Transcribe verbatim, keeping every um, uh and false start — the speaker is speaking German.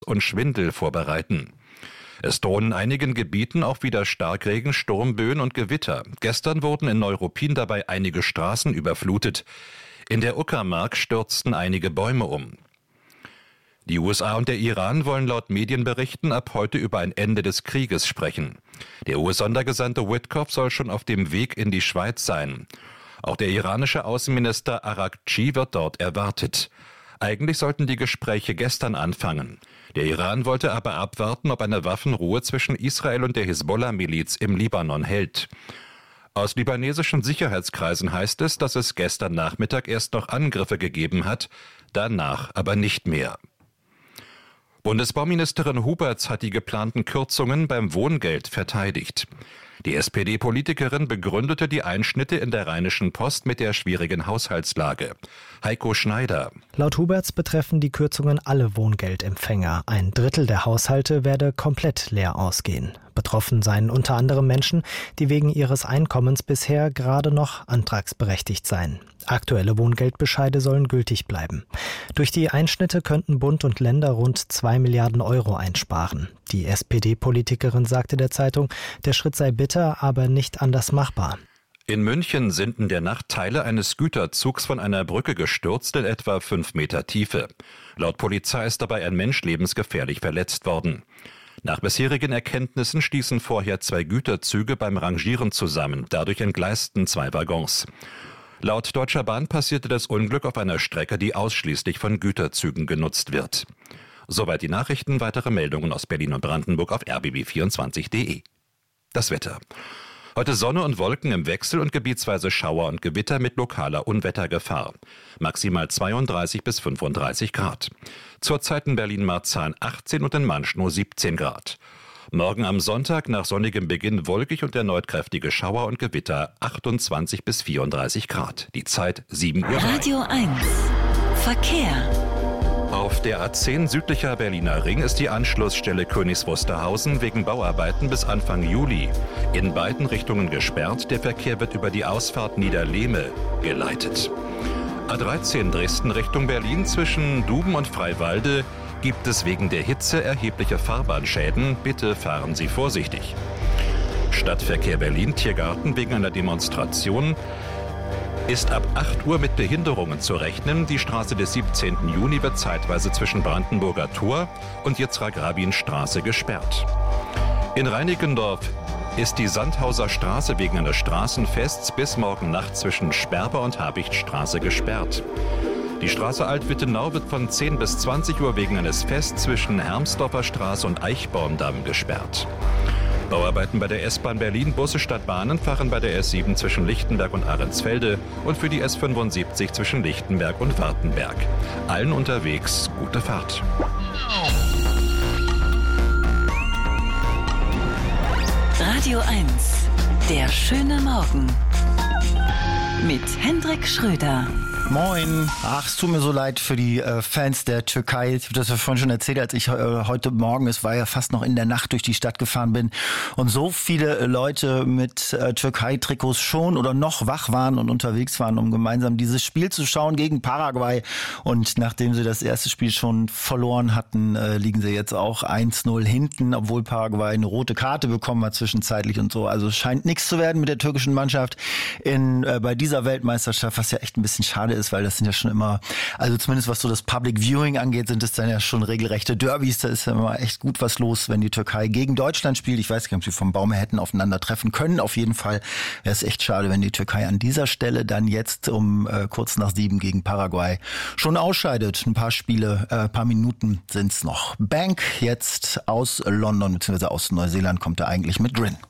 und Schwindel vorbereiten. Es drohen in einigen Gebieten auch wieder Starkregen, Sturmböen und Gewitter. Gestern wurden in Neuruppin dabei einige Straßen überflutet. In der Uckermark stürzten einige Bäume um. Die U S A und der Iran wollen laut Medienberichten ab heute über ein Ende des Krieges sprechen. Der U S-Sondergesandte Witkoff soll schon auf dem Weg in die Schweiz sein. Auch der iranische Außenminister Araghchi wird dort erwartet. Eigentlich sollten die Gespräche gestern anfangen. Der Iran wollte aber abwarten, ob eine Waffenruhe zwischen Israel und der Hisbollah-Miliz im Libanon hält. Aus libanesischen Sicherheitskreisen heißt es, dass es gestern Nachmittag erst noch Angriffe gegeben hat, danach aber nicht mehr. Bundesbauministerin Huberts hat die geplanten Kürzungen beim Wohngeld verteidigt. Die S P D-Politikerin begründete die Einschnitte in der Rheinischen Post mit der schwierigen Haushaltslage. Heiko Schneider. Laut Huberts betreffen die Kürzungen alle Wohngeldempfänger. Ein Drittel der Haushalte werde komplett leer ausgehen. Betroffen seien unter anderem Menschen, die wegen ihres Einkommens bisher gerade noch antragsberechtigt seien. Aktuelle Wohngeldbescheide sollen gültig bleiben. Durch die Einschnitte könnten Bund und Länder rund zwei Milliarden Euro einsparen. Die S P D-Politikerin sagte der Zeitung, der Schritt sei bitter, aber nicht anders machbar. In München sind in der Nacht Teile eines Güterzugs von einer Brücke gestürzt in etwa fünf Meter Tiefe. Laut Polizei ist dabei ein Mensch lebensgefährlich verletzt worden. Nach bisherigen Erkenntnissen stießen vorher zwei Güterzüge beim Rangieren zusammen. Dadurch entgleisten zwei Waggons. Laut Deutscher Bahn passierte das Unglück auf einer Strecke, die ausschließlich von Güterzügen genutzt wird. Soweit die Nachrichten. Weitere Meldungen aus Berlin und Brandenburg auf r b b vierundzwanzig punkt d e. Das Wetter. Heute Sonne und Wolken im Wechsel und gebietsweise Schauer und Gewitter mit lokaler Unwettergefahr. Maximal zweiunddreißig bis fünfunddreißig Grad. Zurzeit in Berlin-Marzahn achtzehn und in Manschnow siebzehn Grad. Morgen am Sonntag nach sonnigem Beginn wolkig und erneut kräftige Schauer und Gewitter achtundzwanzig bis vierunddreißig Grad. Die Zeit sieben Uhr. Radio eins. Verkehr. Auf der A zehn südlicher Berliner Ring ist die Anschlussstelle Königs Wusterhausen wegen Bauarbeiten bis Anfang Juli in beiden Richtungen gesperrt. Der Verkehr wird über die Ausfahrt Niederlehme geleitet. A dreizehn Dresden Richtung Berlin zwischen Duben und Freiwalde gibt es wegen der Hitze erhebliche Fahrbahnschäden. Bitte fahren Sie vorsichtig. Stadtverkehr Berlin-Tiergarten wegen einer Demonstration ist ab acht Uhr mit Behinderungen zu rechnen. Die Straße des siebzehnten Juni wird zeitweise zwischen Brandenburger Tor und Yitzhak-Rabin-Straße gesperrt. In Reinickendorf ist die Sandhauser Straße wegen eines Straßenfests bis morgen Nacht zwischen Sperber und Habichtstraße gesperrt. Die Straße Alt-Wittenau wird von zehn bis zwanzig Uhr wegen eines Fests zwischen Hermsdorfer Straße und Eichborndamm gesperrt. Bauarbeiten bei der S-Bahn Berlin, Busse statt Bahnen fahren bei der S sieben zwischen Lichtenberg und Ahrensfelde und für die S fünfundsiebzig zwischen Lichtenberg und Wartenberg. Allen unterwegs gute Fahrt. Radio eins. Der schöne Morgen. Mit Hendrik Schröder. Moin. Ach, es tut mir so leid für die äh, Fans der Türkei. Ich habe das ja vorhin schon erzählt, als ich äh, heute Morgen, es war ja fast noch in der Nacht, durch die Stadt gefahren bin und so viele äh, Leute mit äh, Türkei-Trikots schon oder noch wach waren und unterwegs waren, um gemeinsam dieses Spiel zu schauen gegen Paraguay. Und nachdem sie das erste Spiel schon verloren hatten, äh, liegen sie jetzt auch eins null hinten, obwohl Paraguay eine rote Karte bekommen hat zwischenzeitlich und so. Also es scheint nichts zu werden mit der türkischen Mannschaft in äh, bei dieser Weltmeisterschaft, was ja echt ein bisschen schade ist. Ist, weil das sind ja schon immer, also zumindest was so das Public Viewing angeht, sind es dann ja schon regelrechte Derbys. Da ist ja immer echt gut was los, wenn die Türkei gegen Deutschland spielt. Ich weiß nicht, ob sie vom Baum her hätten aufeinandertreffen können. Auf jeden Fall wäre es echt schade, wenn die Türkei an dieser Stelle dann jetzt um äh, kurz nach sieben gegen Paraguay schon ausscheidet. Ein paar Spiele, ein äh, paar Minuten sind's noch. Bank jetzt aus London bzw. aus Neuseeland kommt er eigentlich mit Grin.